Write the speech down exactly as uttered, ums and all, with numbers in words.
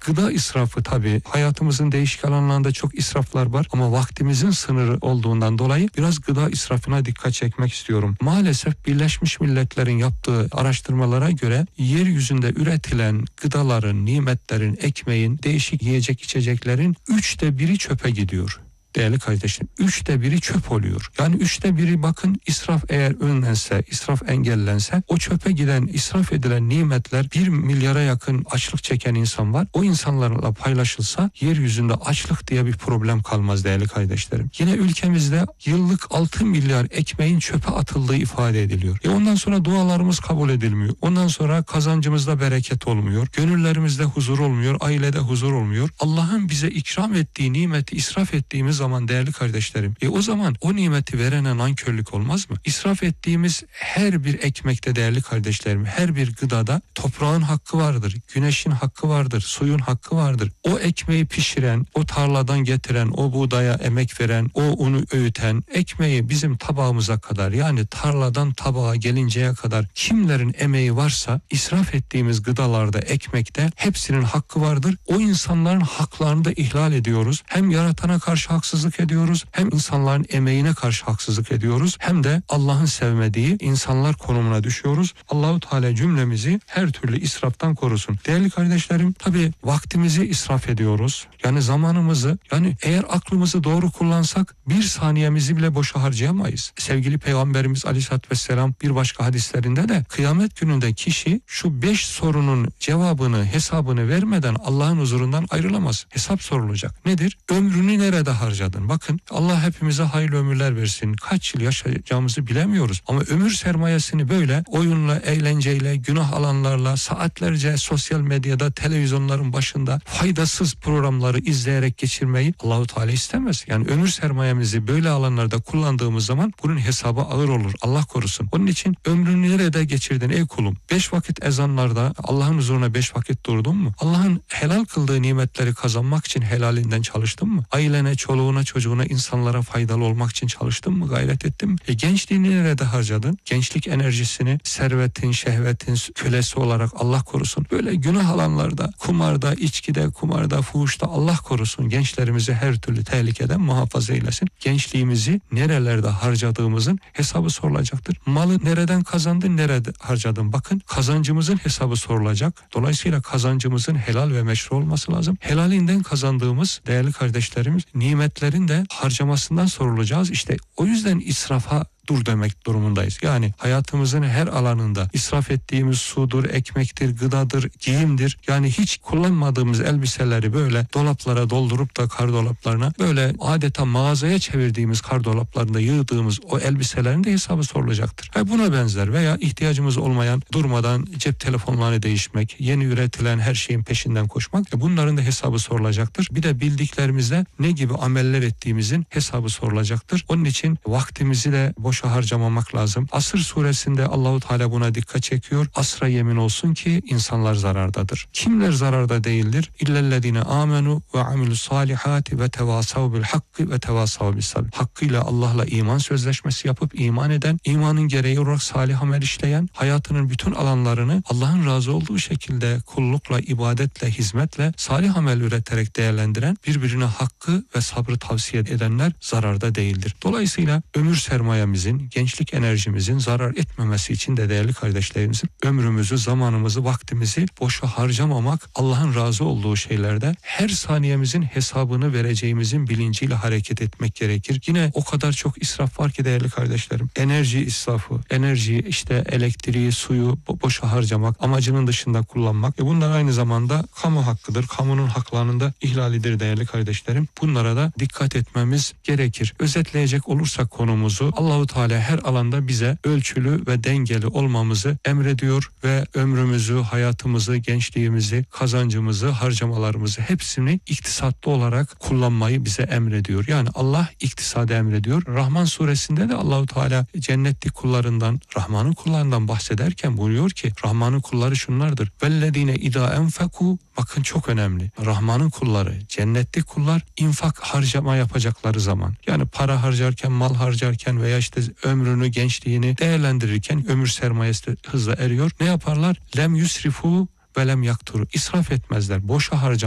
Gıda israfı tabii hayatımızın değişik alanlarında çok israflar var ama vaktimizin sınırı olduğundan dolayı biraz gıda israfına dikkat çekmek istiyorum. Maalesef Birleşmiş Milletler'in yaptığı araştırmalara göre yeryüzünde üretilen gıdaların, nimetlerin, ekmeğin, değişik yiyecek içeceklerin üçte biri çöpe gidiyor. Değerli kardeşim, üçte biri çöp oluyor. Yani üçte biri bakın israf eğer önlense, israf engellense o çöpe giden, israf edilen nimetler bir milyara yakın açlık çeken insan var. O insanlarla paylaşılsa yeryüzünde açlık diye bir problem kalmaz değerli kardeşlerim. Yine ülkemizde yıllık altı milyar ekmeğin çöpe atıldığı ifade ediliyor. E ondan sonra dualarımız kabul edilmiyor. Ondan sonra kazancımızda bereket olmuyor. Gönüllerimizde huzur olmuyor. Ailede huzur olmuyor. Allah'ın bize ikram ettiği nimeti israf ettiğimiz zaman değerli kardeşlerim, e o zaman o nimeti verene nankörlük olmaz mı? İsraf ettiğimiz her bir ekmekte değerli kardeşlerim, her bir gıdada toprağın hakkı vardır, güneşin hakkı vardır, suyun hakkı vardır. O ekmeği pişiren, o tarladan getiren, o buğdaya emek veren, o unu öğüten, ekmeği bizim tabağımıza kadar, yani tarladan tabağa gelinceye kadar kimlerin emeği varsa israf ettiğimiz gıdalarda, ekmekte hepsinin hakkı vardır. O insanların haklarını da ihlal ediyoruz. Hem yaratana karşı haksızlık ediyoruz, hem insanların emeğine karşı haksızlık ediyoruz, hem de Allah'ın sevmediği insanlar konumuna düşüyoruz. Allahu Teala cümlemizi her türlü israftan korusun. Değerli kardeşlerim, tabii vaktimizi israf ediyoruz. Yani zamanımızı, yani eğer aklımızı doğru kullansak bir saniyemizi bile boşa harcayamayız. Sevgili Peygamberimiz Aleyhisselatü Vesselam bir başka hadislerinde de kıyamet gününde kişi şu beş sorunun cevabını, hesabını vermeden Allah'ın huzurundan ayrılamaz. Hesap sorulacak. Nedir? Ömrünü nerede harcadın? Bakın Allah hepimize hayırlı ömürler versin. Kaç yıl yaşayacağımızı bilemiyoruz. Ama ömür sermayesini böyle oyunla, eğlenceyle, günah alanlarla, saatlerce sosyal medyada, televizyonların başında faydasız programları izleyerek geçirmeyi Allahu Teala istemez. Yani ömür sermayemizi böyle alanlarda kullandığımız zaman bunun hesabı ağır olur. Allah korusun. Onun için ömrünü nerede geçirdin ey kulum? Beş vakit ezanlarda Allah'ın huzuruna beş vakit durdun mu? Allah'ın helal kıldığı nimetleri kazanmak için helalinden çalıştın mı? Ailene, çoluğuna, çocuğuna, insanlara faydalı olmak için çalıştın mı? Gayret ettin mi? E, gençliğini nerede harcadın? Gençlik enerjisini servetin, şehvetin kölesi olarak Allah korusun. Böyle günah alanlarda, kumarda, içkide, kumarda, fuhuşta Allah korusun. Gençlerimizi her türlü tehlikeden muhafaza eylesin. Gençliğimizi nerelerde harcadığımızın hesabı sorulacaktır. Malı nereden kazandın, nerede harcadın? Bakın kazancımızın hesabı sorulacak. Dolayısıyla kazancımızın helal ve meşru olması lazım. Helalinden kazandığımız değerli kardeşlerimiz nimetlerin de harcamasından sorulacağız. İşte o yüzden israfa dur demek durumundayız. Yani hayatımızın her alanında israf ettiğimiz sudur, ekmektir, gıdadır, giyimdir. Yani hiç kullanmadığımız elbiseleri böyle dolaplara doldurup da kar dolaplarına böyle adeta mağazaya çevirdiğimiz kar dolaplarında yığdığımız o elbiselerin de hesabı sorulacaktır. Ha, buna benzer veya ihtiyacımız olmayan durmadan cep telefonlarını değişmek, yeni üretilen her şeyin peşinden koşmak, bunların da hesabı sorulacaktır. Bir de bildiklerimizde ne gibi ameller ettiğimizin hesabı sorulacaktır. Onun için vaktimizi de boş harcamamak lazım. Asr suresinde Allahu Teala buna dikkat çekiyor. Asra yemin olsun ki insanlar zarardadır. Kimler zararda değildir? İllellezine amenu ve amilus salihati ve tevasav bil hakkı ve tevasav bis sabr. Hakkıyla Allah'la iman sözleşmesi yapıp iman eden, imanın gereği olarak salih amel işleyen, hayatının bütün alanlarını Allah'ın razı olduğu şekilde kullukla, ibadetle, hizmetle, salih amel üreterek değerlendiren, birbirine hakkı ve sabrı tavsiye edenler zararda değildir. Dolayısıyla ömür sermayemizi, gençlik enerjimizin zarar etmemesi için de değerli kardeşlerimizin ömrümüzü, zamanımızı, vaktimizi boşa harcamamak, Allah'ın razı olduğu şeylerde her saniyemizin hesabını vereceğimizin bilinciyle hareket etmek gerekir. Yine o kadar çok israf var ki değerli kardeşlerim. Enerji israfı, enerjiyi işte elektriği, suyu boşa harcamak, amacının dışında kullanmak. E bunlar aynı zamanda kamu hakkıdır. Kamunun haklarının da ihlalidir değerli kardeşlerim. Bunlara da dikkat etmemiz gerekir. Özetleyecek olursak konumuzu, Allahu Teala her alanda bize ölçülü ve dengeli olmamızı emrediyor ve ömrümüzü, hayatımızı, gençliğimizi, kazancımızı, harcamalarımızı hepsini iktisatlı olarak kullanmayı bize emrediyor. Yani Allah iktisadı emrediyor. Rahman suresinde de Allahu Teala cennetlik kullarından, Rahman'ın kullarından bahsederken buyuruyor ki Rahman'ın kulları şunlardır. Vellezine idâ enfekû, bakın çok önemli. Rahman'ın kulları, cennetlik kullar infak harcama yapacakları zaman, yani para harcarken, mal harcarken veya işte ömrünü, gençliğini değerlendirirken ömür sermayesi hızla eriyor. Ne yaparlar? Lem yusrifu ve lem yakturu. İsraf etmezler. Boşa harcamazlar.